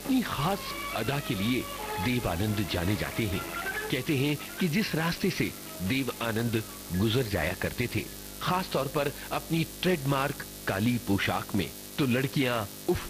अपनी खास अदा के लिए देव आनंद जाने जाते हैं। कहते हैं कि जिस रास्ते से देव आनंद गुजर जाया करते थे, खास तौर पर अपनी ट्रेडमार्क काली पोशाक में, तो लड़कियां उफ